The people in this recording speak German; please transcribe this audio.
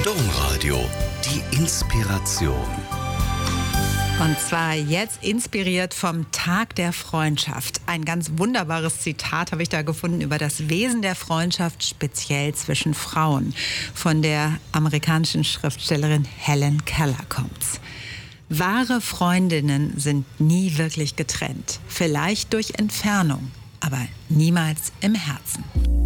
Domradio, die Inspiration. Und zwar jetzt inspiriert vom Tag der Freundschaft. Ein ganz wunderbares Zitat habe ich da gefunden über das Wesen der Freundschaft, speziell zwischen Frauen. Von der amerikanischen Schriftstellerin Helen Keller kommt's. Wahre Freundinnen sind nie wirklich getrennt. Vielleicht durch Entfernung, aber niemals im Herzen.